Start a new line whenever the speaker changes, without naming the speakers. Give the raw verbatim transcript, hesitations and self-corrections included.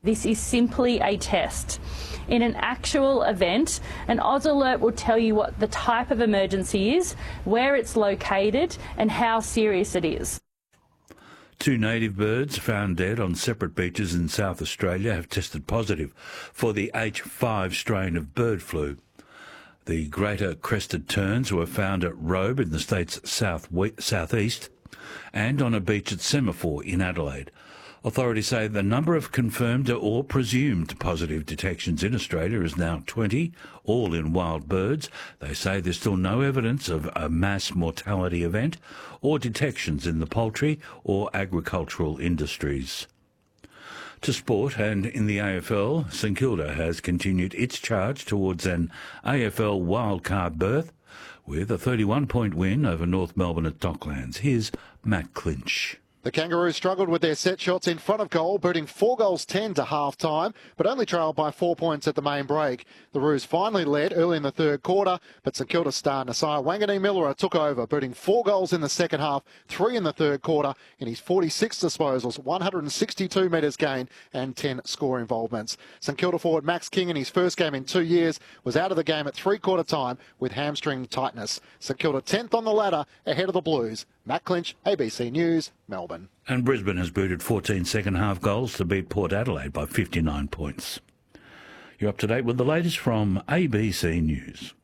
This is simply a test. In an actual event, an Oz Alert will tell you what the type of emergency is, where it's located and how serious it is.
Two native birds found dead on separate beaches in South Australia have tested positive for the H five strain of bird flu. The greater crested terns were found at Robe in the state's south southeast and on a beach at Semaphore in Adelaide. Authorities say the number of confirmed or presumed positive detections in Australia is now twenty, all in wild birds. They say there's still no evidence of a mass mortality event or detections in the poultry or agricultural industries. To sport, and in the A F L, St Kilda has continued its charge towards an A F L wildcard berth with a thirty-one point win over North Melbourne at Docklands. Here's Matt Clinch.
The Kangaroos struggled with their set shots in front of goal, booting four goals ten to half-time, but only trailed by four points at the main break. The Roos finally led early in the third quarter, but St Kilda star Nasiah Wanganeen-Milera took over, booting four goals in the second half, three in the third quarter, in his forty-six disposals, one hundred sixty-two metres gained and ten score involvements. St Kilda forward Max King, in his first game in two years, was out of the game at three-quarter time with hamstring tightness. St Kilda tenth on the ladder, ahead of the Blues. Matt Clinch, A B C News, Melbourne.
And Brisbane has booted fourteen second-half goals to beat Port Adelaide by fifty-nine points. You're up to date with the latest from A B C News.